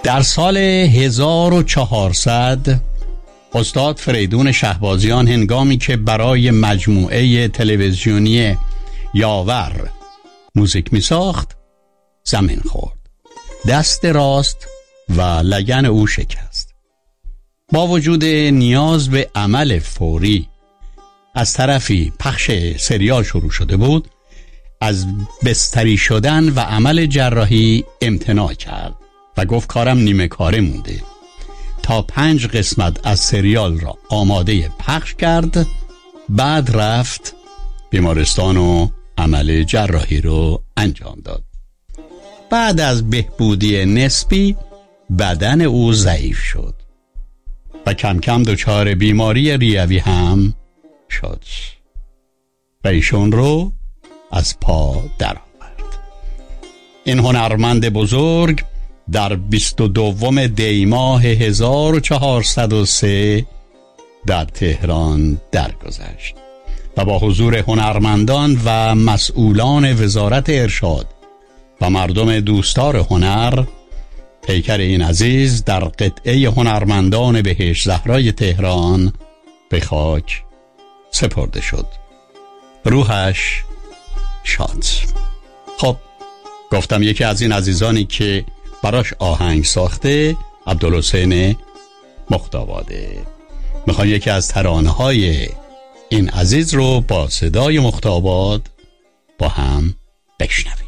در سال 1400 استاد فریدون شهبازیان هنگامی که برای مجموعه تلویزیونی یاور موزیک می ساخت زمین خورد، دست راست و لگن او شکست. با وجود نیاز به عمل فوری از طرفی پخش سریال شروع شده بود، از بستری شدن و عمل جراحی امتناع کرد و گفت کارم نیمه کاره مونده تا 5 قسمت از سریال را آماده پخش کرد. بعد رفت بیمارستان و عمل جراحی رو انجام داد. بعد از بهبودی نسبی بدن او ضعیف شد و کم کم دچار بیماری ریوی هم شد و ایشون رو از پا درآورد. این هنرمند بزرگ در 22 دی ماه 1403 در تهران درگذشت و با حضور هنرمندان و مسئولان وزارت ارشاد و مردم دوستدار هنر، پیکر این عزیز در قطعه هنرمندان بهشت زهرای تهران به خاک سپرده شد. روحش شاد. خب گفتم یکی از این عزیزانی که براش آهنگ ساخته عبدالحسین مختاباده. میخوام یکی از ترانه‌های این عزیز رو با صدای مختاباد با هم بشنویم.